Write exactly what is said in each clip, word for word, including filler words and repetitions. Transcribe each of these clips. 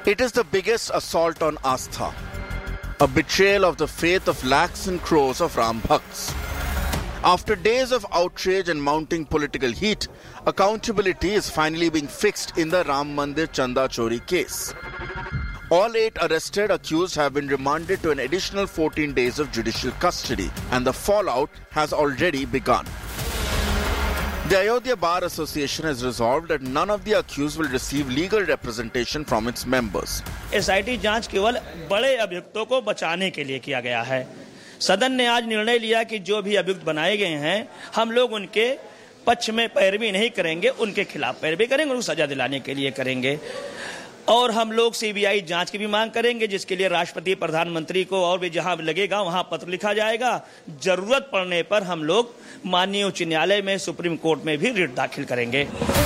It is the biggest assault on Astha, a betrayal of the faith of lakhs and crores of Ram Bhakts. After days of outrage and mounting political heat, accountability is finally being fixed in the Ram Mandir Chanda Chori case. All eight arrested accused have been remanded to an additional fourteen days of judicial custody, and the fallout has already begun. The Ayodhya Bar Association has resolved that none of the accused will receive legal representation from its members. SIT जांच केवल बड़े अभियुक्तों को बचाने के लिए किया गया है। सदन ने आज निर्णय लिया कि जो भी अभियुक्त बनाए गए हैं, हम लोग उनके पक्ष में पैरवी नहीं करेंगे, उनके खिलाफ पैरवी करेंगे, उनको सजा दिलाने के लिए करेंगे। और हम लोग सीबीआई जांच की भी मांग करेंगे, जिसके लिए राष्ट्रपति, प्रधानमंत्री को और भी जहां लगेगा वहां पत्र लिखा जाएगा। जरूरत पड़ने पर हम लोग माननीय उच्च न्यायालय में, सुप्रीम कोर्ट में भी रिट दाखिल करेंगे।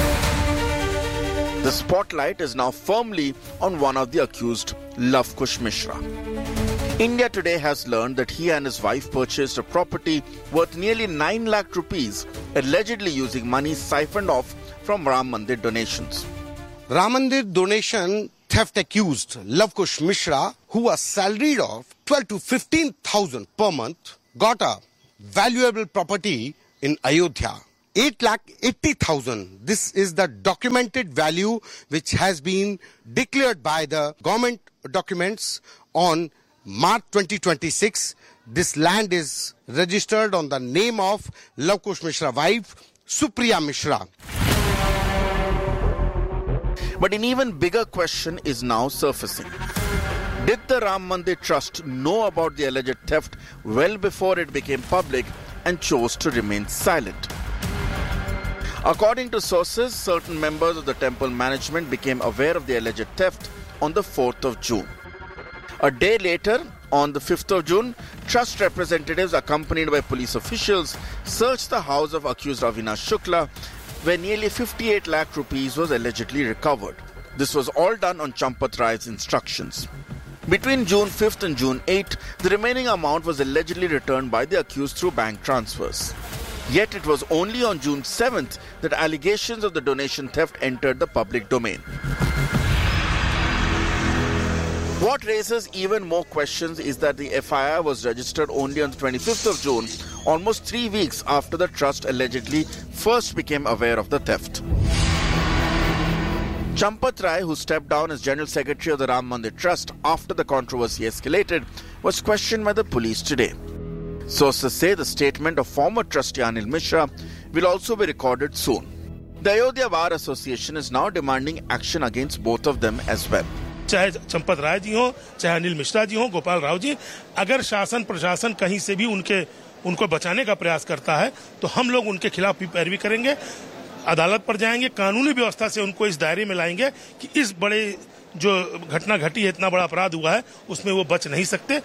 The spotlight is now firmly on one of the accused, Lav Kush Mishra. India Today has learned that he and his wife purchased a property worth nearly nine lakh rupees, allegedly using money siphoned off from Ram Mandir donations. Ram Mandir donation theft accused Lav Kush Mishra, who was salaried of twelve to fifteen thousand per month, got a valuable property in Ayodhya. eight lakh eighty thousand. This is the documented value which has been declared by the government documents on March twenty twenty-six. This land is registered on the name of Lav Kush Mishra's wife, Supriya Mishra. But an even bigger question is now surfacing. Did the Ram Mandir Trust know about the alleged theft well before it became public and chose to remain silent? According to sources, certain members of the temple management became aware of the alleged theft on the fourth of June. A day later, on the fifth of June, trust representatives accompanied by police officials searched the house of accused Avinash Shukla, where nearly fifty-eight lakh rupees was allegedly recovered. This was all done on Champat Rai's instructions. Between June fifth and June eighth, the remaining amount was allegedly returned by the accused through bank transfers. Yet it was only on June seventh that allegations of the donation theft entered the public domain. What raises even more questions is that the F I R was registered only on the twenty-fifth of June, almost three weeks after the trust allegedly first became aware of the theft. Champat Rai, who stepped down as General Secretary of the Ram Mandir Trust after the controversy escalated, was questioned by the police today. Sources say the statement of former trustee Anil Mishra will also be recorded soon. The Ayodhya Bar Association is now demanding action against both of them as well. चाहे चंपत राय जी हो, चाहे अनिल मिश्रा जी हो, गोपाल राव जी, अगर शासन प्रशासन कहीं से भी उनके उनको बचाने का प्रयास करता है तो हम लोग उनके खिलाफ भी पैरवी करेंगे, अदालत पर जाएंगे, कानूनी व्यवस्था से उनको इस दायरे में लाएंगे कि इस बड़े जो घटना घटी है, इतना बड़ा अपराध हुआ है, उसमें वो बच नहीं सकते.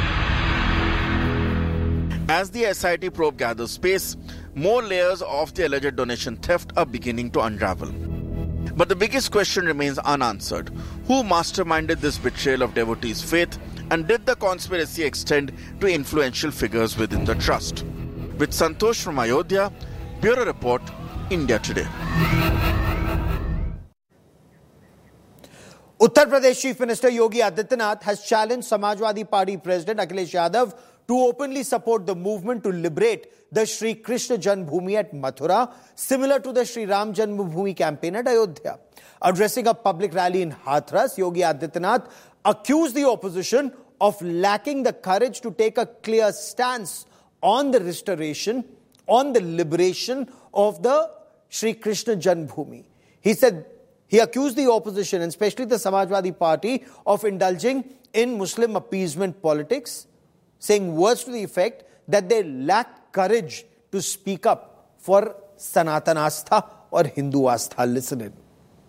As the S I T probe gathers pace, more layers of the alleged donation theft are beginning to unravel. But the biggest question remains unanswered. Who masterminded this betrayal of devotees' faith, and did the conspiracy extend to influential figures within the trust? With Santosh from Ayodhya, Bureau Report, India Today. Uttar Pradesh Chief Minister Yogi Adityanath has challenged Samajwadi Party President Akhilesh Yadav to openly support the movement to liberate the Shri Krishna Janmabhoomi at Mathura, similar to the Shri Ram Janmabhoomi campaign at Ayodhya. Addressing a public rally in Hathras, Yogi Adityanath accused the opposition of lacking the courage to take a clear stance on the restoration, on the liberation of the Shri Krishna Janmabhoomi. He said, he accused the opposition, and especially the Samajwadi Party, of indulging in Muslim appeasement politics, saying words to the effect that they lack courage to speak up for Sanatan Astha or Hindu Astha. Listen in.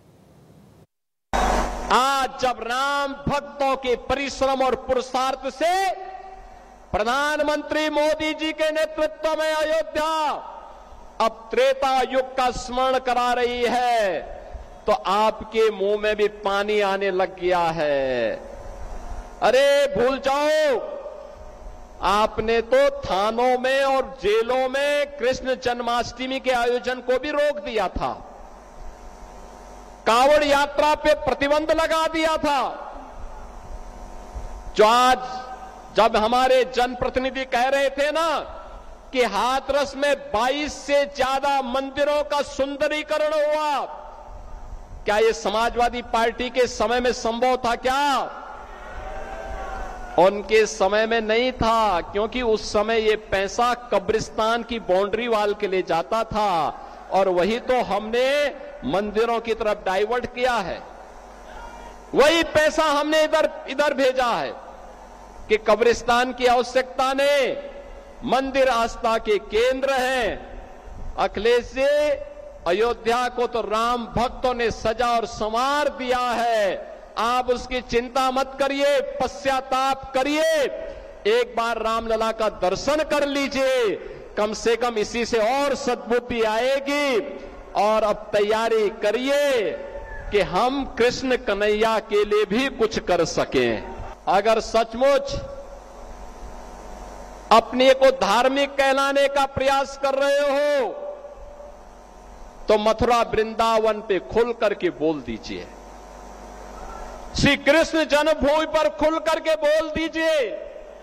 आज जब राम भक्तों के परिश्रम और पुरुषार्थ से प्रधानमंत्री मोदी जी के नेतृत्व में अयोध्या अब त्रेता युग का स्मरण करा रही है, तो आपके मुंह में भी पानी आने लग गया है. अरे भूल जाओ, आपने तो थानों में और जेलों में कृष्ण जन्माष्टमी के आयोजन को भी रोक दिया था. कांवड़ यात्रा पे प्रतिबंध लगा दिया था। जो आज जब हमारे जनप्रतिनिधि कह रहे थे ना कि हाथरस में बाईस से ज्यादा मंदिरों का सुंदरीकरण हुआ, क्या ये समाजवादी पार्टी के समय में संभव था क्या? उनके समय में नहीं था, क्योंकि उस समय ये पैसा कब्रिस्तान की बाउंड्री वाल के लिए जाता था और वही तो हमने मंदिरों की तरफ डाइवर्ट किया है। वही पैसा हमने इधर इधर भेजा है कि कब्रिस्तान की आवश्यकता ने, मंदिर आस्था के केंद्र हैं। अखिलेश जी, अयोध्या को तो राम भक्तों ने सजा और संवार दिया है, आप उसकी चिंता मत करिए, पश्चाताप करिए, एक बार रामलला का दर्शन कर लीजिए, कम से कम इसी से और सद्बुद्धि आएगी। और अब तैयारी करिए कि हम कृष्ण कन्हैया के लिए भी कुछ कर सकें। अगर सचमुच अपने को धार्मिक कहलाने का प्रयास कर रहे हो तो मथुरा वृंदावन पे खुल करके बोल दीजिए, श्री कृष्ण जन्मभूमि पर खुल करके बोल दीजिए।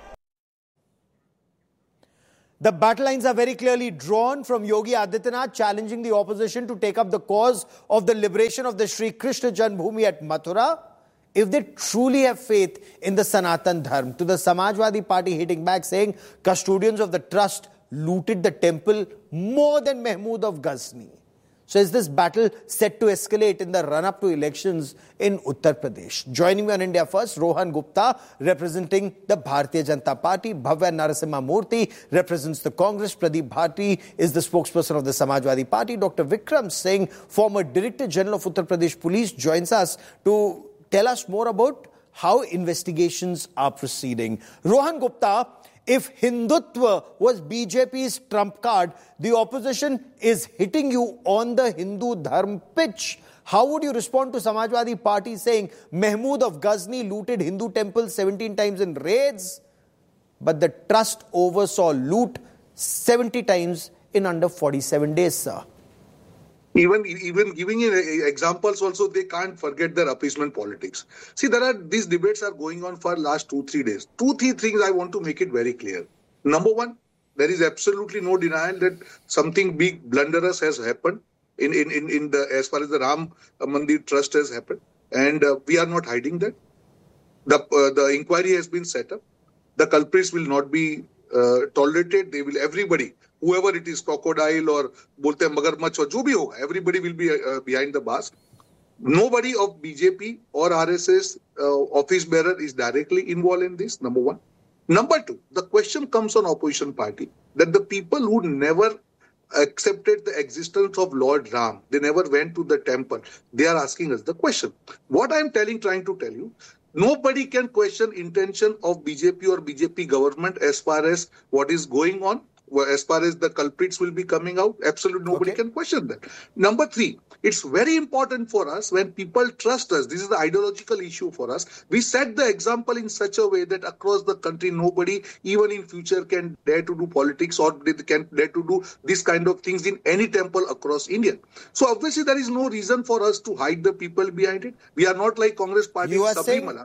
The battle lines are very clearly drawn from Yogi Adityanath challenging the opposition to take up the cause of the liberation of the Shri Krishna Janmabhoomi at Mathura. If they truly have faith in the Sanatan Dharma, to the Samajwadi Party hitting back saying custodians of the trust looted the temple more than Mahmood of Ghazni. So is this battle set to escalate in the run-up to elections in Uttar Pradesh? Joining me on India First, Rohan Gupta, representing the Bharatiya Janata Party. Bhavya Narasimha Murthy represents the Congress. Pradeep Bharti is the spokesperson of the Samajwadi Party. Doctor Vikram Singh, former Director General of Uttar Pradesh Police, joins us to tell us more about how investigations are proceeding. Rohan Gupta, if Hindutva was B J P's trump card, the opposition is hitting you on the Hindu Dharma pitch. How would you respond to Samajwadi Party saying Mahmood of Ghazni looted Hindu temples seventeen times in raids, but the trust oversaw loot seventy times in under forty-seven days, sir? Even even giving examples also, they can't forget their appeasement politics. See, there are these debates are going on for last two, three days. Two, three things I want to make it very clear. Number one, there is absolutely no denial that something big blunderous has happened in, in, in, in the as far as the Ram Mandir Trust has happened. And uh, we are not hiding that. The, uh, the inquiry has been set up. The culprits will not be uh, tolerated. They will, everybody, whoever it is, crocodile or bolte magarmach or jo bhi hoga, everybody will be uh, behind the bars. Nobody of B J P or R S S uh, office bearer is directly involved in this, number one. Number two, the question comes on opposition party that the people who never accepted the existence of Lord Ram, they never went to the temple, they are asking us the question. What I am telling, trying to tell you, nobody can question intention of B J P or B J P government as far as what is going on. As far as the culprits will be coming out, absolutely nobody okay. can question that. Number three, it's very important for us when people trust us. This is the ideological issue for us. We set the example in such a way that across the country, nobody, even in future, can dare to do politics or they can dare to do this kind of things in any temple across India. So obviously, there is no reason for us to hide the people behind it. We are not like Congress party in Sabrimala.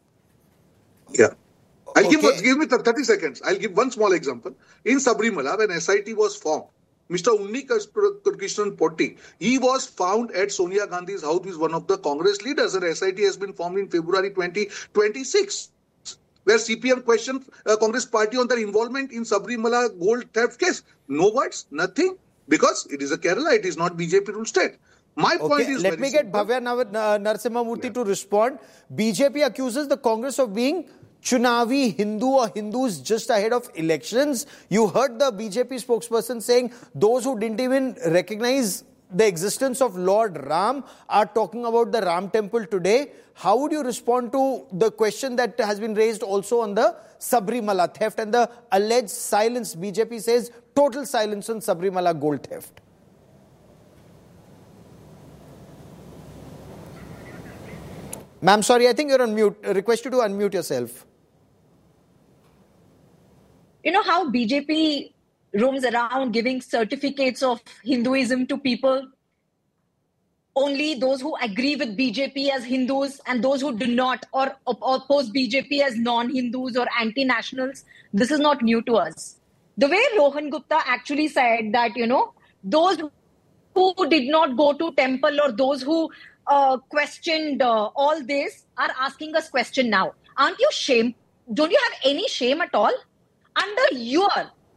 Yeah. I'll okay. give, give me thirty seconds. I'll give one small example. In Sabrimala, when S I T was formed, Mister Unni Krishnan Potti, he was found at Sonia Gandhi's house with one of the Congress leaders, and S I T has been formed in February twenty twenty-six, where C P M questioned uh, Congress party on their involvement in Sabrimala gold theft case. No words, nothing, because it is a Kerala, it is not B J P ruled state. My okay, point is let me get simple. Bhavya Narasimha Murthy yeah. to respond. B J P accuses the Congress of being Chunavi Hindu or Hindus just ahead of elections. You heard the B J P spokesperson saying those who didn't even recognize the existence of Lord Ram are talking about the Ram temple today. How would you respond to the question that has been raised also on the Sabrimala theft and the alleged silence? B J P says total silence on Sabrimala gold theft. Ma'am, sorry, I think you're on mute. Request you to unmute yourself. You know how B J P roams around giving certificates of Hinduism to people? only those who agree with B J P as Hindus and those who do not, or op- oppose B J P as non-Hindus or anti-nationals. This is not new to us. The way Rohan Gupta actually said that, you know, those who did not go to temple or those who uh, questioned uh, all this are asking us question now. Aren't you shame? Don't you have any shame at all? Under your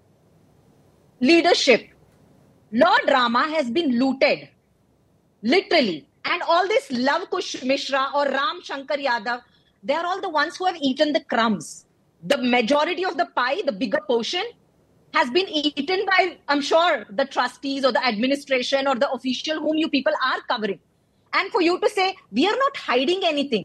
leadership, Lord Rama has been looted. Literally. And all this Lav Kush Mishra or Ram Shankar Yadav, they are all the ones who have eaten the crumbs. The majority of the pie, the bigger portion, has been eaten by, I'm sure, the trustees or the administration or the official whom you people are covering. And for you to say, we are not hiding anything.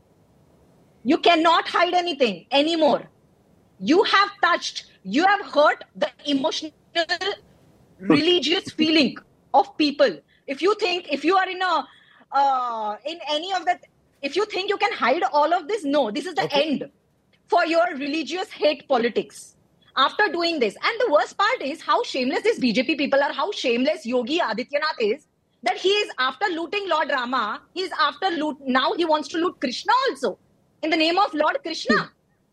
You cannot hide anything anymore. You have touched, you have hurt the emotional, religious feeling of people. If you think, if you are in a, uh, in any of that, if you think you can hide all of this, no, this is the okay. end for your religious hate politics. After doing this, and the worst part is how shameless these B J P people are, how shameless Yogi Adityanath is, that he is after looting Lord Rama, he is after loot, now he wants to loot Krishna also, in the name of Lord Krishna.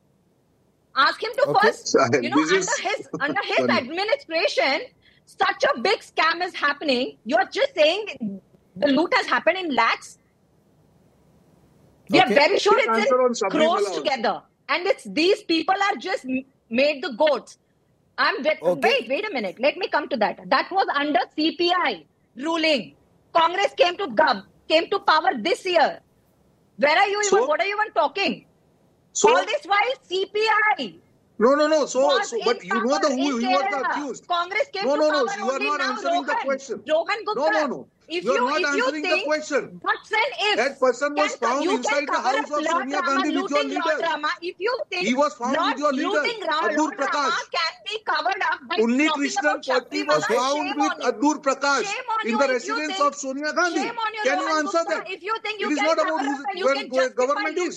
Ask him to okay. first, you know, under is... his, under his administration, such a big scam is happening. You're just saying the loot has happened in lakhs. We okay. are very sure it's in crores together. And it's these people are just made the goats. I'm wait, okay. wait, wait a minute. Let me come to that. That was under C P I ruling. Congress came to gov, came to power this year. Where are you so, even? What are you even talking? So, all this while C P I. No, no, no. So, so but you know the who you are the accused. Congress came no, to no, power no. You are not answering Rohan, the question. Rohan Gupta. No, no, no. If you are you, not if answering you think, the question. What's an if? That person was can, found inside the house of Sonia Gandhi with your leader. Rama, if you think he was found with your leader, Adur Prakash. Can be covered up by Unni Krishnan Potti was found with Adur Prakash in the residence of Sonia Gandhi. Can you answer that? If you think you it is not about who government is.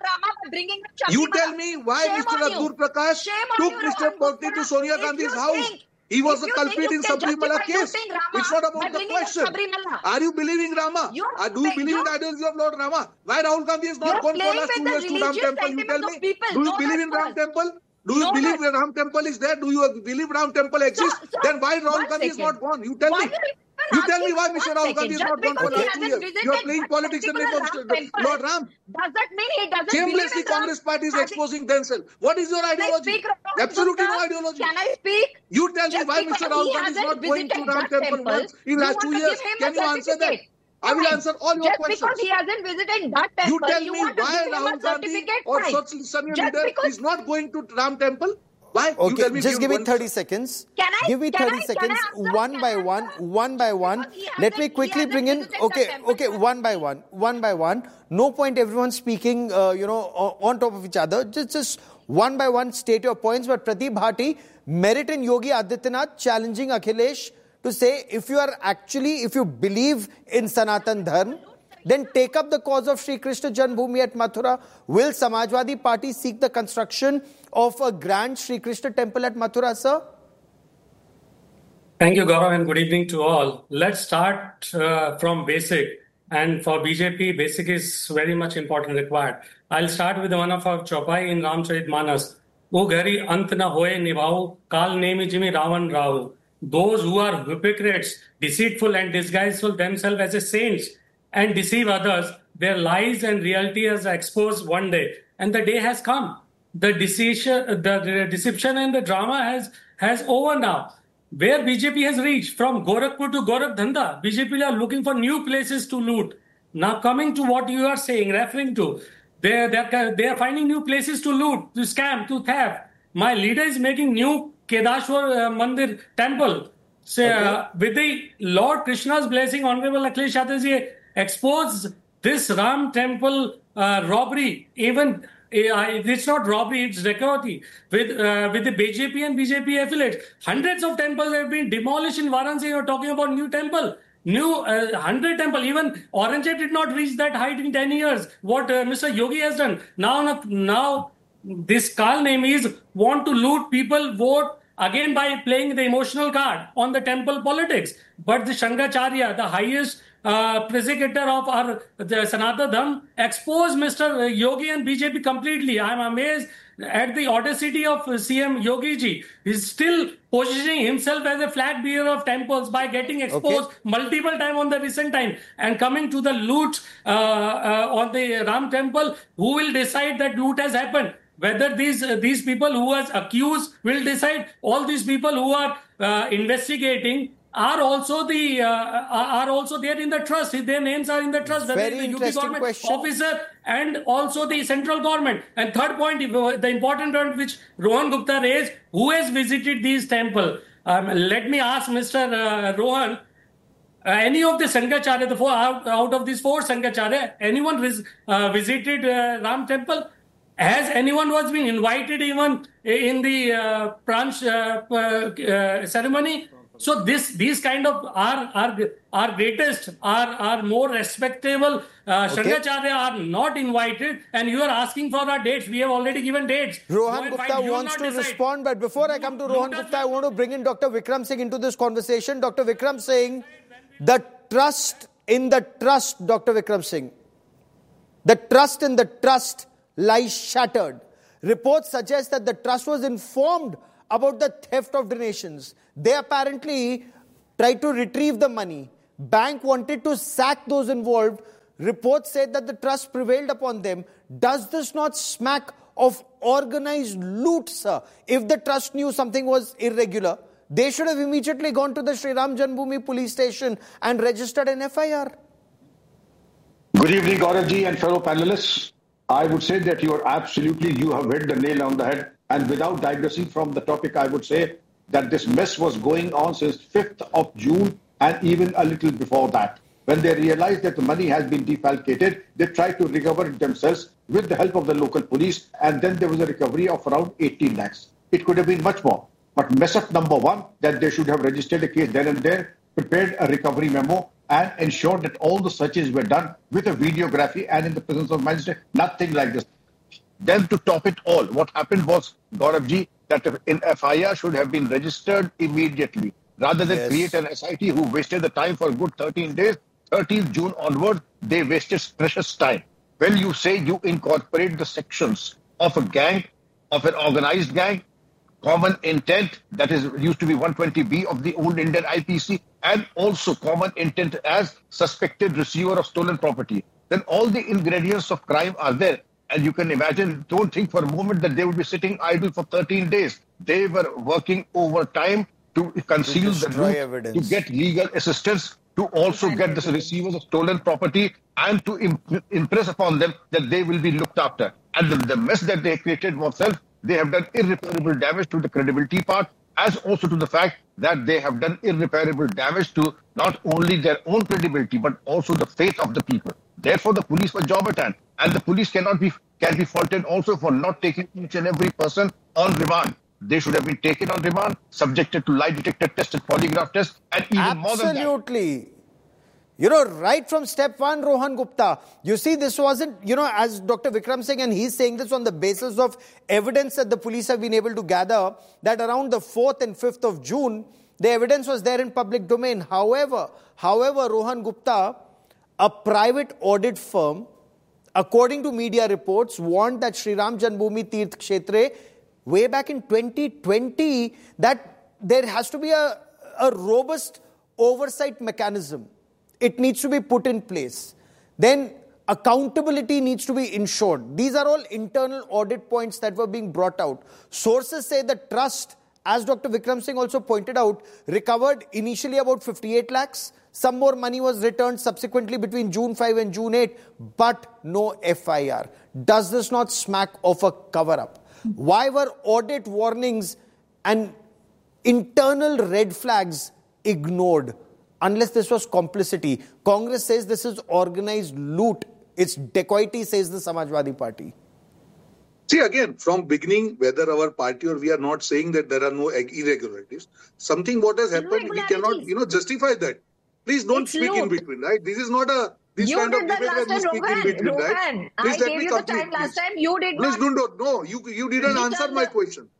You tell me why Mister Adur Prakash took Mister Potti to Sonia Gandhi's house. He was a culprit in Sabrimala case. It's not about the question. Are you believing Rama? Uh, do you believe in the ideology of Lord Rama? Why Rahul Gandhi has not gone for last two years to Ram Temple? You tell me. Do you believe in Ram Temple? Do you believe that Ram Temple is there? Do you believe Ram Temple exists? Then why Rahul Gandhi is not gone? You tell me. You tell me why Mister Rahul Gandhi is not gone for last two years. You are playing politics in the name of Lord Ram. Does that mean he doesn't Shamelessly, Congress party is exposing themselves. What is your ideology? Absolutely no ideology. Can I speak? You tell me why Mister Rahul Gandhi is not going to Ram Temple once in last two years. Can you answer that? I will answer all your just questions. Just because he hasn't visited that temple, you tell you me why Rahul Gandhi or such senior leader is not going to Ram Temple. Why? Okay, you tell me just give me one... thirty seconds. Can I? Give me thirty I, seconds, I one by one, one by one. Let me quickly bring in. Okay, okay, one by one, one by one. No point everyone speaking, uh, you know, on top of each other. Just, just one by one, state your points. But Pradeep Bhati, merit in Yogi Adityanath challenging Akhilesh to say, if you are actually, if you believe in Sanatan Dharma, then take up the cause of Sri Krishna Janmabhoomi at Mathura. Will Samajwadi Party seek the construction of a grand Sri Krishna temple at Mathura, sir? Thank you, Gaurav, and good evening to all. Let's start uh, from basic. And for B J P, basic is very much important required. I'll start with one of our Chaupai in Ramcharitmanas. O gari ant na hoye nibhau, kal nemi jimi Ravan Rao. Those who are hypocrites, deceitful and disguiseful themselves as a saints, and deceive others, their lies and reality is exposed one day. And the day has come. The deception, the, the deception and the drama has, has over now. Where B J P has reached, from Gorakhpur to Gorakhdanda, B J P are looking for new places to loot. Now coming to what you are saying, referring to, they are, they are finding new places to loot, to scam, to theft. My leader is making new Kedashwar uh, Mandir temple. So, okay. uh, with the Lord Krishna's blessing, Honorable Akhilesh Yadav ji exposed this Ram temple uh, robbery. Even uh, it's not robbery, it's dacoity with uh, with the B J P and B J P affiliates. Hundreds of temples have been demolished in Varanasi. You're talking about new temple, new uh, hundred temple. Even Aurangzeb did not reach that height in ten years. What uh, Mister Yogi has done now, now this Kal name is want to loot people, vote. Again, by playing the emotional card on the temple politics. But the Shankaracharya, the highest uh, persecutor of our the Sanatana Dharma, expose Mister Yogi and B J P completely. I am amazed at the audacity of C M Yogi ji. He's still positioning himself as a flag bearer of temples by getting exposed okay. multiple times on the recent time and coming to the loot uh, uh, on the Ram temple. Who will decide that loot has happened? Whether these uh, these people who are accused will decide. All these people who are uh, investigating are also the uh, are also there in the trust. Their names are in the trust. Very the interesting U P government question. officer and also the central government. And third point, the important point which Rohan Gupta raised: who has visited these temples? Um, let me ask Mister Uh, Rohan. Uh, any of the Sanghacharya, the four out, out of these four Sanghacharya, anyone vis, uh, visited uh, Ram temple? Has anyone was been invited even in the uh, Pranch uh, uh, ceremony? So this these kind of our our our greatest, our our more respectable uh, okay. Sanghacharya are not invited, and you are asking for our dates. We have already given dates. Rohan Gupta wants to decide. respond, but before I come to Rohan Gupta, I want to bring in Doctor Vikram Singh into this conversation. Doctor Vikram Singh, the trust in the trust, Doctor Vikram Singh, the trust in the trust lies shattered. Reports suggest that the trust was informed about the theft of donations. They apparently tried to retrieve the money. Bank wanted to sack those involved. Reports said that the trust prevailed upon them. Does this not smack of organized loot, sir? If the trust knew something was irregular, they should have immediately gone to the Sri Ram Janmabhoomi police station and registered an F I R. Good evening, Gauravji and fellow panelists. I would say that you are absolutely, you have hit the nail on the head. And without digressing from the topic, I would say that this mess was going on since fifth of June and even a little before that. When they realized that the money has been defalcated, they tried to recover it themselves with the help of the local police, and then there was a recovery of around eighteen lakhs. It could have been much more. But mess up number one, that they should have registered a case then and there, prepared a recovery memo, and ensured that all the searches were done with a videography and in the presence of magistrate. Nothing like this. Then to top it all, what happened was, Gauravji, that an F I R should have been registered immediately. Rather than yes. create an S I T who wasted the time for a good thirteen days, thirteenth June onward, they wasted precious time. When you say you incorporate the sections of a gang, of an organized gang, common intent, that is used to be one twenty B of the old Indian I P C, and also common intent as suspected receiver of stolen property, then all the ingredients of crime are there. And you can imagine, don't think for a moment that they would be sitting idle for thirteen days. They were working overtime to conceal to the loot, evidence. to get legal assistance, to also get the receivers of stolen property, and to imp- impress upon them that they will be looked after. And the, the mess that they created themselves, they have done irreparable damage to the credibility part, as also to the fact that they have done irreparable damage to not only their own credibility, but also the faith of the people. Therefore, the police were job at hand. And the police cannot be can be faulted also for not taking each and every person on remand. They should have been taken on remand, subjected to lie detector tests and polygraph tests, and even Absolutely. more than that. Absolutely. You know, right from step one, Rohan Gupta, you see, this wasn't, you know, as Doctor Vikram Singh, and he's saying this on the basis of evidence that the police have been able to gather, that around the fourth and fifth of June, the evidence was there in public domain. However, however, Rohan Gupta, a private audit firm, according to media reports, warned that Sri Ram Janmabhoomi Tirth Kshetra way back in twenty twenty that there has to be a, a robust oversight mechanism. It needs to be put in place. Then accountability needs to be ensured. These are all internal audit points that were being brought out. Sources say the trust, as Doctor Vikram Singh also pointed out, recovered initially about fifty-eight lakhs. Some more money was returned subsequently between June fifth and June eighth, but no F I R. Does this not smack of a cover-up? Why were audit warnings and internal red flags ignored? Unless this was complicity. Congress says this is organized loot. It's dacoity, says the Samajwadi Party. See, again, from beginning, whether our party or we are not saying that there are no irregularities. Something what has happened, we cannot, you know, justify that. Please don't it's speak loot. in between, right? This is not a this you kind did of that debate last where we time, speak Rohan. in between, Rohan, right? Please I let gave me you the complete, time last please. time. You did Please not. don't, no, you, you didn't answer my question.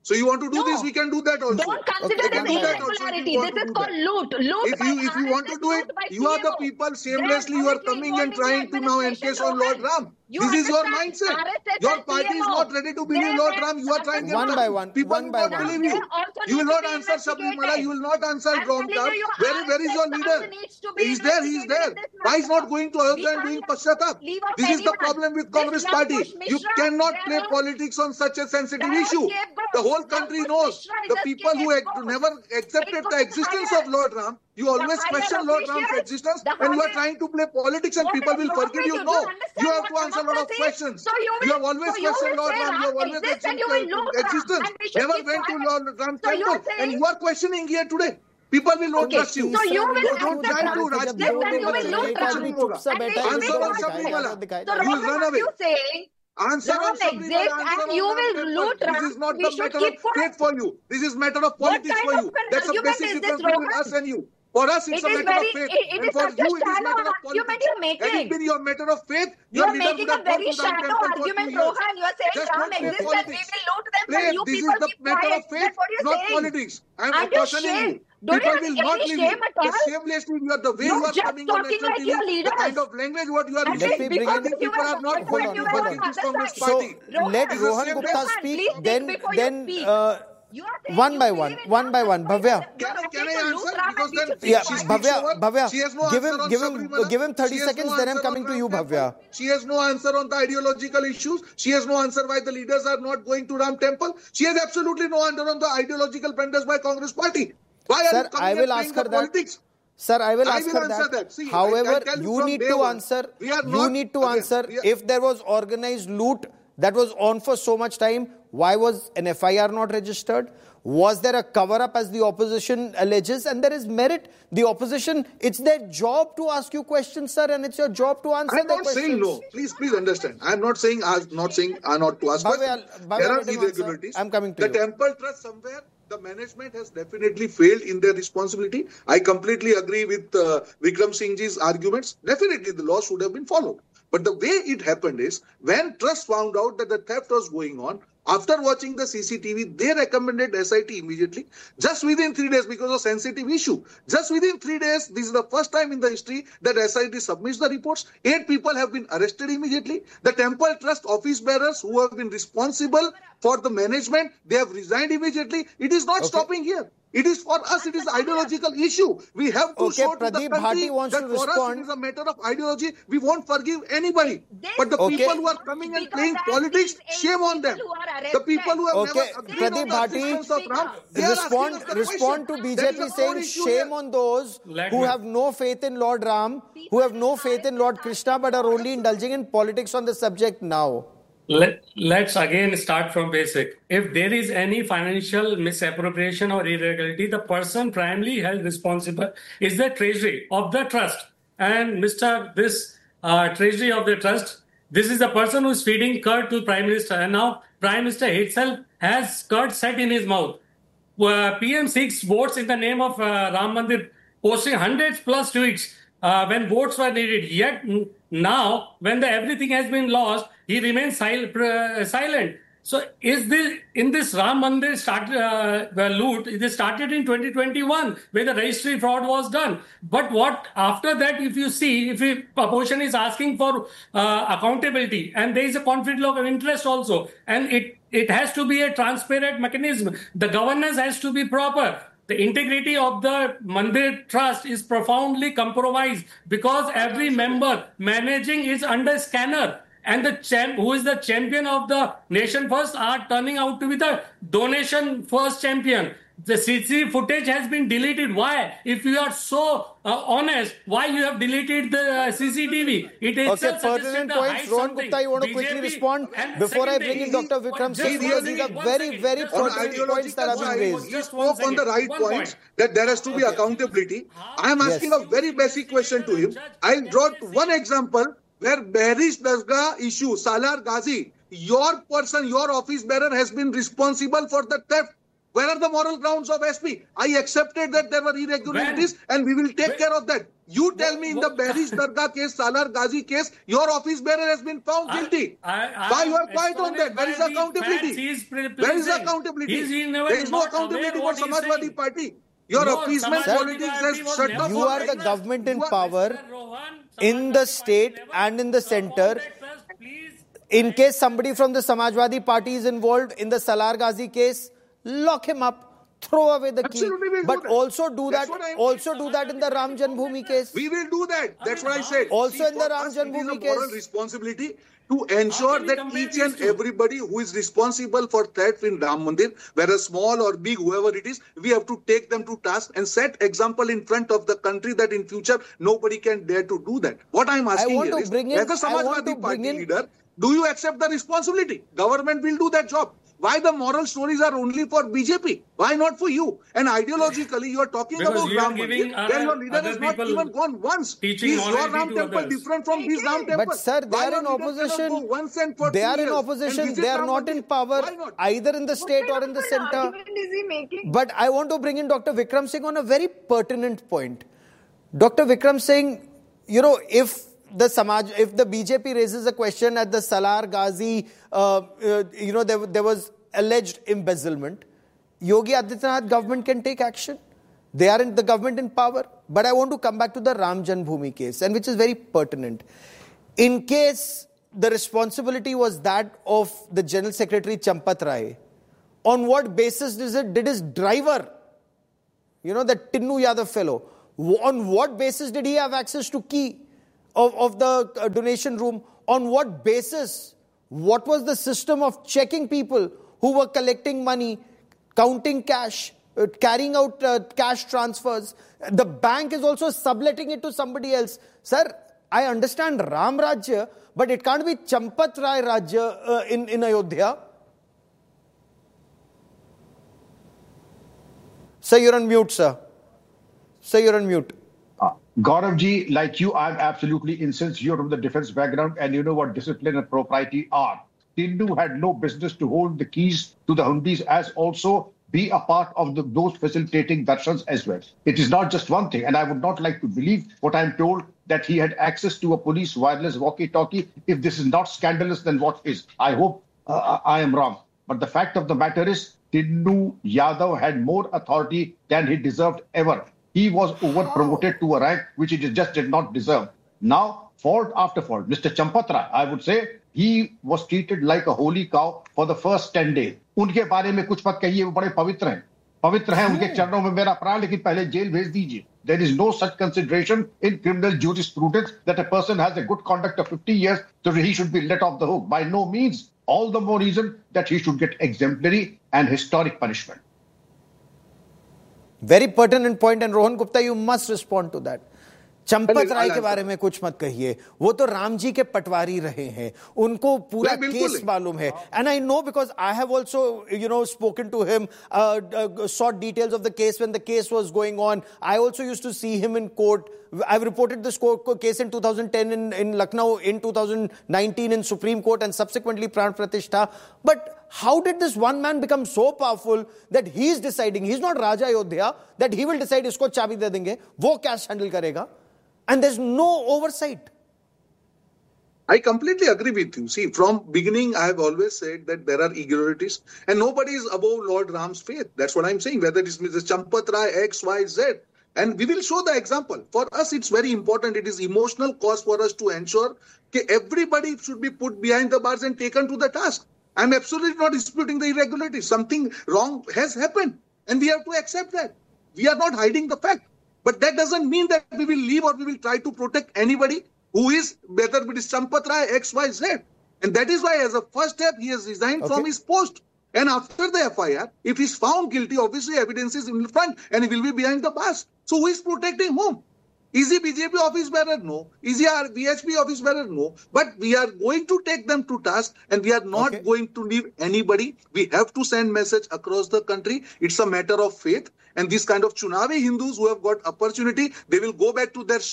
So you want to do No. this, we can do that also. Don't consider We this can do that also if irregularity. you want This to is do called that. loot. Loot If by you if you R S S, want to do it, loot by you are the C M O. people They shamelessly you are obviously coming and involved in the trying to now administration, encase on Lord Rohan. Ram. You This is your understand? mindset. R S S Your and party C M is O. not ready to believe They Lord were Ram. You are trying One to by one, people one will by not one. believe They you. also You will need to not be answer Sabri Mala. investigated. You will not answer I'm Ram telling you, your Where where is your R S S leader? needs to be He's there. He's investigated there. in this Why is matter. not going to We Ayodhya and can't doing Pashchattap? leave out This is the anyone. problem with This Congress Love party. Kush You Mishra, cannot they play are- politics on such a sensitive they are issue. scapegoats. The whole Love country Kush knows Mishra is the a people who act- scapegoat. never accepted It the was existence higher- of Lord Ram. You always higher question Lord Ram's officials, existence the and you are higher- trying to play politics and What people is will wrong forgive with you. you? No, Do you understand you have what to answer a lot of democracy is? questions. So you will- You have always so you questioned will Lord say Ram. You have Ram always exists and you accepted will loot Ram existence. and we should Never keep went to quiet. Lord Ram So you temple are saying- and you are questioning here today. People will not Okay, trust you. so you will So don't accept try to Ram. Rajneet Listen, Modi you will में loot कुछ Ram. नहीं होगा. And we should Answer be on quiet. Sabrimala. So You will Rohan, run are away. you saying Answer Ram on Sabrimala. exists Answer and on you Ram will temple. loot This Ram? is not We the should matter keep of quiet. faith for you. This is matter of politics kind for of you. an That's a argument basic is this, difference between Rohan? us and you. For us, it's It a is matter very- of faith. it- it and is for such a you, it is shallow matter of argument politics. you're making. Had it been your matter of faith, You are your leader making would a have gone very to Ram shallow temple for two argument, years. Rohan. You are saying Just Ram don't play exists and we politics. will loot them, Play, but you this is people the keep matter quiet. of faith, That's what you're not saying. politics. I am Aren't you cautioning you. ashamed? Don't People you will have not any leave shame you. at all? The shamelessly, you are the way You're you are just coming on talking national like T V, your the leaders. kind of language what you are And using. Let me bring I in- think people are not Hold on, going to hold vote on. in this Congress So party. let This is Rohan the Gupta same speak, Please think then before you then speak. uh, You are saying one you by believe one, in one by Ram, one. that's Bhavya. fine. Can I, You're can okay I to answer? loot Ram Because and we then should keep Yeah, she quiet. speaks over. Bhavya, Bhavya, She has no give answer him, on give him, Sabrimala. give him thirty She has seconds. no Then I'm answer coming on to you, Ram Bhavya. temple. She has no answer on the ideological issues. She has no answer why the leaders are not going to Ram temple. She has absolutely no answer on the ideological pendants by Congress party. Why are Sir, you coming I and will playing ask the her that. politics? Sir, I will I ask will her answer that. that. See, I- However, I tell you you from need day to one, answer. we are You not- need to again, answer. we are- If there was organized loot that was on for so much time, why was an F I R not registered? Was there a cover-up as the opposition alleges? And there is merit. The opposition, it's their job to ask you questions, sir, and it's your job to answer I'm the not questions. saying no. Please, please understand. I'm not saying I'm not saying I'm not to ask Bhavya, questions. Bhavya, There are let him answer. irregularities. I'm coming to the you. temple trust somewhere. The management has definitely failed in their responsibility. I completely agree with uh, Vikram Singh ji's arguments. Definitely, the law should have been followed. But the way it happened is when trust found out that the theft was going on. After watching the C C T V, they recommended S I T immediately. Just within three days, because of sensitive issue. Just within three days, this is the first time in the history that S I T submits the reports. Eight people have been arrested immediately. The Temple Trust office bearers who have been responsible for the management, they have resigned immediately. It is not Okay. stopping here. It is for us, it is ideological issue. We have to Okay, show to the Pradeep country Bhati wants that to for respond. us it is a matter of ideology. We won't forgive anybody. This But the Okay. people who are coming and Because playing that politics, means shame on them. people who are The people who have Okay, never agreed on Pradeep the Bhati, existence of Ram, they are Respond, asking us the respond to question. B That J is P the core saying issue shame here. on those Let who me- have no faith in Lord Ram, who have no faith in Lord Krishna, but are only indulging in politics on the subject now. Let, let's again start from basic. If there is any financial misappropriation or irregularity, the person primarily held responsible is the treasury of the trust. And Mister This uh, treasury of the trust, this is the person who is feeding curd to Prime Minister. And now Prime Minister himself has curd set in his mouth. Uh, P M seeks votes in the name of uh, Ram Mandir, posting hundreds plus tweets uh, when votes were needed. Yet n- now, when the everything has been lost, he remains sil- uh, silent. So, is this in this Ram Mandir start uh, the loot? It started in twenty twenty-one, where the registry fraud was done. But what after that, if you see, if a opposition is asking for uh, accountability, and there is a conflict of interest also, and it it has to be a transparent mechanism. The governance has to be proper. The integrity of the Mandir Trust is profoundly compromised because every member managing is under scanner. And the champ, who is the champion of the nation first, are turning out to be the donation first champion. The C C T V footage has been deleted. Why? If you are so uh, honest, why you have deleted the uh, C C T V? It is Okay, pertinent points. Rohan Gupta, you want to quickly respond before I bring in Doctor Vikram Singh, because these are very, very On pertinent points that have been side, raised. he spoke on the right points that there has to be accountability. I am asking Yes. a very basic question to him. I'll draw one example where Behrish Dasgah issue, Salar Ghazi, your person, your office bearer has been responsible for the theft. Where are the moral grounds of S P? I accepted that there were irregularities when? and we will take when? care of that. You tell what, me in what? the Barish Dargah case, Salar Ghazi case, your office bearer has been found guilty. I, I, Why you are quiet on that? Where is accountability? Where is accountability? There is no accountability for Samajwadi Party. Your no, appeasement politics has shut down. You are the government in power in the state and in the center. In case somebody from the Samajwadi Party is involved in the Salar Ghazi case, lock him up. Throw away the key, we'll but do also do That's that. Also do that in the Ram Janmabhoomi case. We will do that. That's what I said. Also See, in the Ram Janmabhoomi case. It is a moral responsibility to ensure that each and everybody who is responsible for theft in Ram Mandir, whether small or big, whoever it is, we have to take them to task and set example in front of the country that in future nobody can dare to do that. What I am asking here is, in, as a Samajwadi Party in, leader, do you accept the responsibility? Government will do that job. Why the moral stories are only for B J P? Why not for you? And ideologically, you are talking because about Ram Mandir, where your leader has not even gone once. Is your Ram temple others. different from this Ram temple? But sir, they are in opposition. They are in opposition. They are not in power either in the state or in the center. But I want to bring in Doctor Vikram Singh on a very pertinent point. Doctor Vikram Singh, you know, if the Samaj, if the B J P raises a question at the Salar Ghazi, uh, uh, you know, there, there was alleged embezzlement, Yogi Adityanath government can take action. They are in the government in power. But I want to come back to the Ram Janmabhoomi case, and which is very pertinent. In case the responsibility was that of the General Secretary Champat Rai, on what basis did, it, did his driver, you know, that Tinnu Yadav fellow, on what basis did he have access to key Of, of the uh, donation room? On what basis? What was the system of checking people who were collecting money, counting cash, uh, carrying out uh, cash transfers? The bank is also subletting it to somebody else. Sir, I understand Ram Rajya, but it can't be Champat Rai Rajya uh, in, in Ayodhya. Sir, you're on mute, sir. Sir, you're on mute. Gaurav ji, like you, I'm absolutely incensed. You're from the defense background and you know what discipline and propriety are. Tinnu had no business to hold the keys to the hundis as also be a part of the, those facilitating darshans as well. It is not just one thing, and I would not like to believe what I'm told that he had access to a police wireless walkie-talkie. If this is not scandalous, then what is? I hope uh, I am wrong. But the fact of the matter is, Tinnu Yadav had more authority than he deserved ever. He was over-promoted to a rank which he just did not deserve. Now, fault after fault. Mister Champat Rai, I would say, he was treated like a holy cow for the first ten days. उनके बारे में कुछ मत कहिए, वो बड़े पवित्र हैं. पवित्र हैं, उनके चरणों में मेरा प्राण, लेकिन पहले जेल भेज दीजिए. There is no such consideration in criminal jurisprudence that a person has a good conduct of fifty years, so he should be let off the hook. By no means. All the more reason that he should get exemplary and historic punishment. Very pertinent point, and Rohan Gupta, you must respond to that. Champat Rai के बारे में कुछ मत कहिए, वो तो राम जी के पटवारी रहे हैं, उनको पूरा केस मालूम है. And I know because I have also, you know, spoken to him, uh, uh, sought details of the case when the case was going on. I also used to see him in court. I've reported this court case in two thousand ten in, in Lucknow, in two thousand nineteen in Supreme Court, and subsequently Pran Pratishtha. But how did this one man become so powerful that he is deciding, he's not Raja Ayodhya, that he will decide isko chabi de denge, wo cash handle karega? And there's no oversight. I completely agree with you. See, from beginning, I have always said that there are irregularities and nobody is above Lord Ram's faith. That's what I'm saying, whether it's Mister Champat Rai, X, Y, Z. And we will show the example. For us, it's very important. It is emotional cause for us to ensure that everybody should be put behind the bars and taken to the task. I'm absolutely not disputing the irregularities. Something wrong has happened and we have to accept that. We are not hiding the fact. But that doesn't mean that we will leave or we will try to protect anybody who is, whether it is Champat Rai, X, Y, Z. And that is why, as a first step, he has resigned okay. from his post. And after the F I R, if he's found guilty, obviously evidence is in front and he will be behind the bars. So who is protecting whom? Is he B J P office bearer? No. Is he our V H P office bearer? No. But we are going to take them to task and we are not okay. going to leave anybody. We have to send message across the country. It's a matter of faith. And these kind of Chunavi Hindus who have got opportunity, they will go back to their shell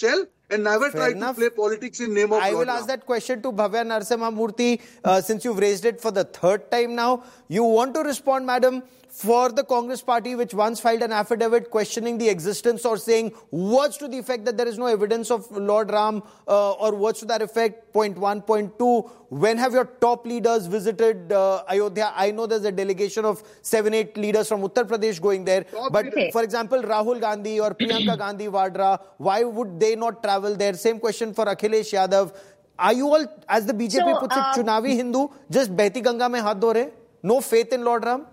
and never Fair try enough. to play politics in name of I Lord will ask Ram. that question to Bhavya Narasimha Murthy, uh, since you've raised it for the third time now. You want to respond, madam, for the Congress party, which once filed an affidavit questioning the existence or saying words to the effect that there is no evidence of Lord Ram, uh, or words to that effect. Point one, point two. When have your top leaders visited uh, Ayodhya? I know there's a delegation of seven, eight leaders from Uttar Pradesh going there. But Okay. for example, Rahul Gandhi or Priyanka Gandhi Vadra, why would they not travel there? Same question for Akhilesh Yadav. Are you all, as the B J P So, puts it, um, Chunavi Hindu, just Behti Ganga mein haath dho rahe? No faith in Lord Ram?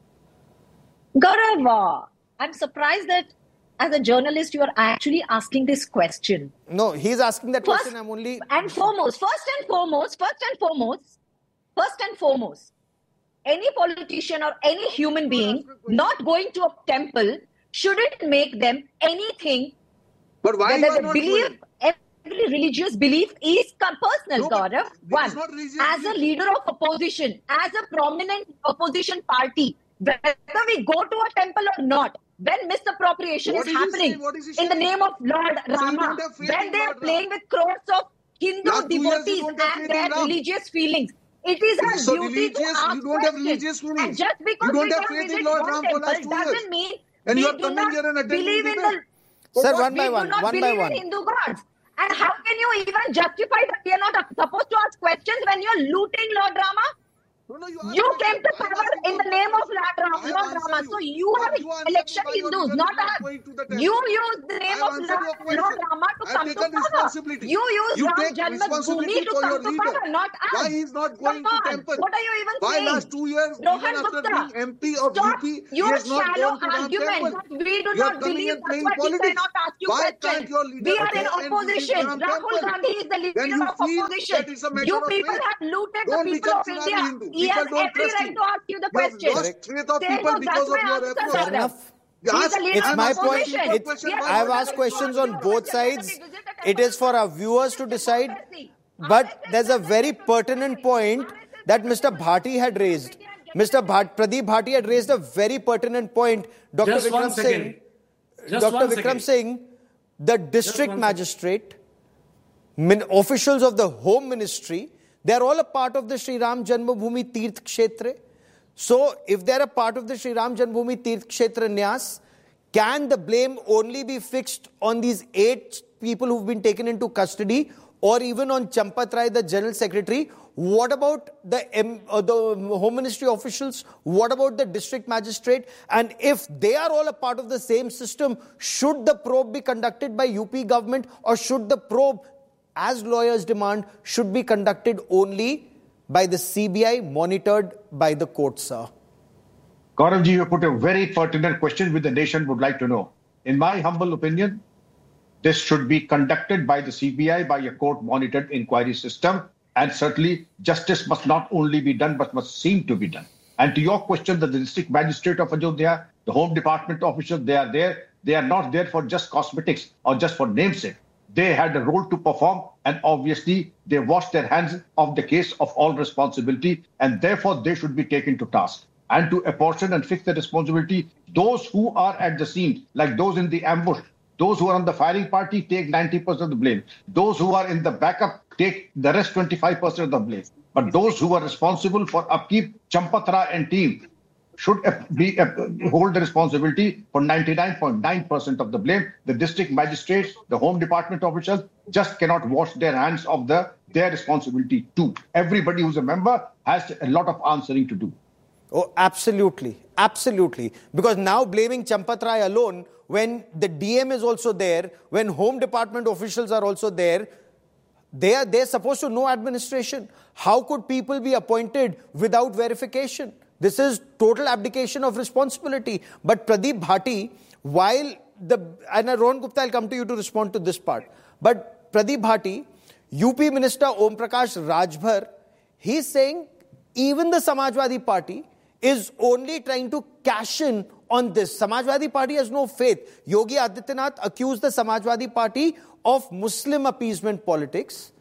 Gaurav, uh, I'm surprised that as a journalist, you are actually asking this question. No, he's asking that First question. I'm only... and foremost, first and foremost, first and foremost, first and foremost, any politician or any human being not going to a temple shouldn't make them anything. But why you Whether are the not belief, going? every religious belief is com- personal, No, but Gaurav. it is One, not religious as a belief. leader of opposition, as a prominent opposition party, whether we go to a temple or not, when misappropriation What is is he happening saying? What is he in the saying? name of Lord you Rama, don't have faith when in they are Lord playing Ram. with crores of Hindu Last two years you devotees don't have and faith in their Ram. religious feelings, it is our So duty to religious, ask you don't have questions. religious And feelings. just because You don't we have don't faith in visit Lord one Ram for temple last two doesn't years. mean And we you are do coming not here and attending believe in debate. the Sir, what one we by do one, not one by believe one. in Hindu gods. And how can you even justify that we are not supposed to ask questions when you are looting Lord Rama? No, no, you ask You question. came to I am power asking in the you name of question. Lord I Rama. have Lord answered Rama. you. So you But are you answered me election why your Hindus, leader not is not us. going to the temple. You use the name I have of answered your Lord, question. Lord Rama to I have come to taken power. responsibility. You use You Ram take Janmabhoomi responsibility to for come your to leader. power, not us. Why he is not going Come to on. temple? What are you even Why saying? last two years, Rohan even after Gupta, being M P of stop U P, he your has not shallow gone to Ram argument temple? that we do You are not coming believe. and That's playing why we politics. cannot ask you Why questions. can't your leader We are go in and visit opposition. Ram Rahul temple? Gandhi is the When leader you of feel opposition. that is a matter You of people faith, have looted the don't people become of Chunavi India. Hindu. He People has don't every trust right you. to ask you the You have question. lost faith of There people goes, because that's of my your answer, approach. Fair Gaurav. enough. He's Ask- the leader It's of my asking point. you opposition. for It's, question, Yes, why I've not asked you questions respond? on both sides. It is for our viewers to decide. But there's a very pertinent point that Mister Bhati had raised. Mister Bhat, Pradeep Bhati had raised a very pertinent point. Doctor Just one Vikram second. Singh, Just Doctor one Vikram second. Singh, the district one magistrate, min, officials of the Home Ministry, they're all a part of the Sri Ram Janmabhoomi Tirth Kshetra. So, if they're a part of the Sri Ram Janmabhoomi Tirth Kshetra Nyas, can the blame only be fixed on these eight people who've been taken into custody, or even on Champat Rai, the General Secretary? What about the, M, uh, the Home Ministry officials? What about the district magistrate? And if they are all a part of the same system, should the probe be conducted by U P government, or should the probe, as lawyers demand, should be conducted only by the C B I, monitored by the court, sir? Gauravji, you put a very pertinent question which the nation would like to know. In my humble opinion, this should be conducted by the C B I, by a court-monitored inquiry system, and certainly justice must not only be done, but must seem to be done. And to your question, that the district magistrate of Ayodhya, the Home Department officials, they are there. They are not there for just cosmetics or just for namesake. They had a role to perform, and obviously they washed their hands of the case of all responsibility, and therefore they should be taken to task. And to apportion and fix the responsibility, those who are at the scene, like those in the ambush, those who are on the firing party, take ninety percent of the blame. Those who are in the backup take the rest twenty-five percent of the blame. But those who are responsible for upkeep, Champatra and team, should be hold the responsibility for ninety-nine point nine percent of the blame. The district magistrates, the Home Department officials just cannot wash their hands of the their responsibility too. Everybody who's a member has a lot of answering to do. Oh, absolutely. Absolutely. Because now blaming Champat Rai alone, when the D M is also there, when Home Department officials are also there, they are they're supposed to know administration. How could people be appointed without verification? This is total abdication of responsibility. But Pradeep Bhati, while the, and Rohan Gupta, I'll come to you to respond to this part. But Pradeep Bhati, U P Minister Om Prakash Rajbhar, he's saying even the Samajwadi Party is only trying to cash in on this. Samajwadi Party has no faith. Yogi Adityanath accused the Samajwadi Party of Muslim appeasement politics.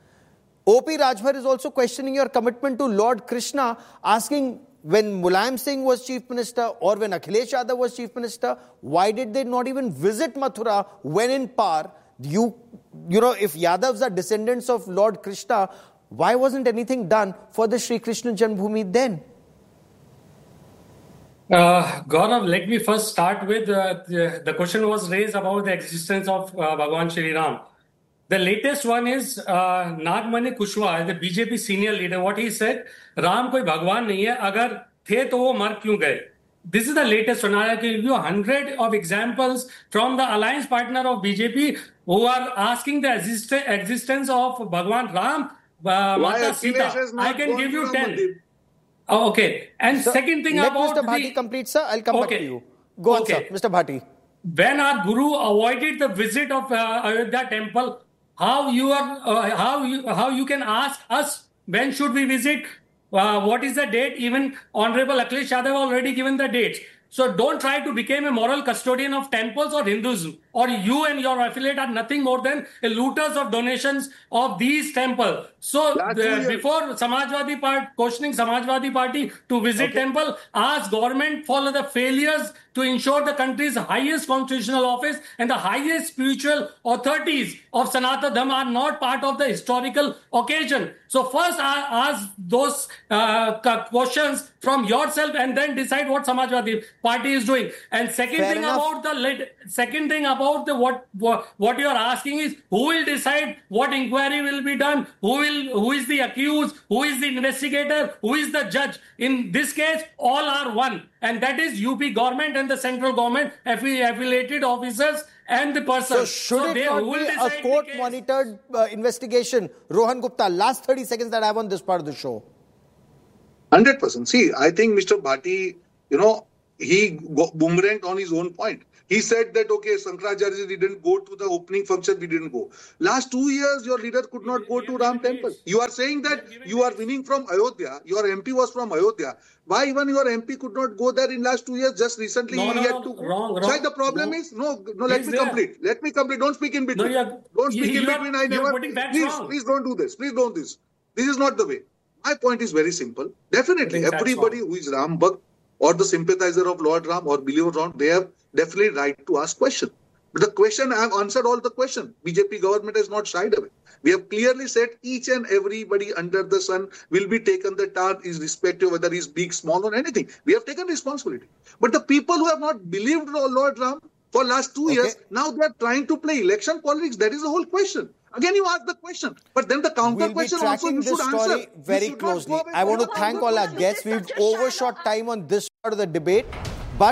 O P Rajbhar is also questioning your commitment to Lord Krishna, asking when Mulayam Singh was Chief Minister or when Akhilesh Yadav was Chief Minister, why did they not even visit Mathura when in power? You, you know, if Yadavs are descendants of Lord Krishna, why wasn't anything done for the Sri Krishna Janmabhoomi then? Uh, Gaurav, let me first start with uh, the, the question was raised about the existence of uh, Bhagwan Shri Ram. The latest one is uh, Nagmani Kushwaha, the B J P senior leader. What he said, Ram koi Bhagwan nahi hai, agar the to wo mar kyun gaye? This is the latest one. I can give you a hundred of examples from the alliance partner of B J P who are asking the exist- existence of Bhagwan Ram, uh, Mata Sita. I can give you ten. Oh, okay. And sir, second thing let about Mister Bhati the... complete, sir. I'll come okay. back to you. Go on, okay. sir. Mister Bhati. When our Guru avoided the visit of uh, Ayodhya temple, how you are, uh, how you, how you can ask us when should we visit? Uh, what is the date? Even Honorable Akhilesh Yadav already given the dates. So don't try to become a moral custodian of temples or Hinduism. Or you and your affiliate are nothing more than looters of donations of these temples. So the, before Samajwadi Party, questioning Samajwadi Party to visit okay. temple, ask government for the failures to ensure the country's highest constitutional office and the highest spiritual authorities of Sanatana Dharma are not part of the historical occasion. So first ask those uh, questions from yourself and then decide what Samajwadi Party is doing. And second Fair thing enough. about the second thing about the what, what what you are asking is who will decide what inquiry will be done, who will who is the accused, who is the investigator, who is the judge. In this case, all are one, and that is U P government and the central government affiliated officers and the person. So should so it they, not be a court-monitored uh, investigation? Rohan Gupta, last thirty seconds that I have on this part of the show. one hundred percent. See, I think Mister Bhati, you know, he boomeranged on his own point. He said that, okay, Shankaracharya didn't go to the opening function, we didn't go. Last two years, your leader could not go to Ram temple. You are saying that you are winning from Ayodhya. Your M P was from Ayodhya. Why even your M P could not go there in last two years? Just recently no, he no, had no, to go. Wrong, wrong. So the problem no. is, no, no, let He's me there. complete. Let me complete. Don't speak in between. No, don't speak you, in between. I never. Please, wrong. please don't do this. Please don't do this. This is not the way. My point is very simple. Definitely, everybody who is Ram Bhakt or the sympathizer of Lord Ram or believer Ram, they have definitely right to ask question. But the question, I have answered all the question. B J P government has not shied away. We have clearly said each and everybody under the sun will be taken the tar, is respective whether he's big, small or anything. We have taken responsibility. But the people who have not believed Lord Ram for last two okay. years, now they are trying to play election politics. That is the whole question. Again, you ask the question, but then the counter we'll question also you should answer. Very closely. I want to thank all our guests. We've overshot time on this part of the debate, but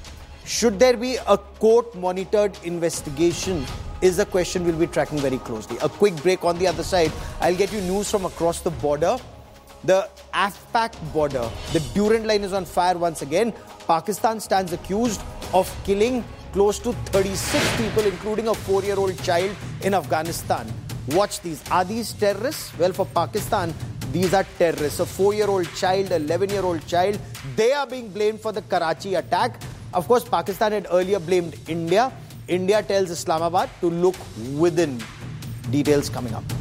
should there be a court-monitored investigation is a question we'll be tracking very closely. A quick break. On the other side, I'll get you news from across the border. The AFPAC border, the Durand line is on fire once again. Pakistan stands accused of killing close to thirty-six people, including a four-year-old child in Afghanistan. Watch these. Are these terrorists? Well, for Pakistan, these are terrorists. A four-year-old child, eleven-year-old child, they are being blamed for the Karachi attack. Of course, Pakistan had earlier blamed India. India tells Islamabad to look within. Details coming up.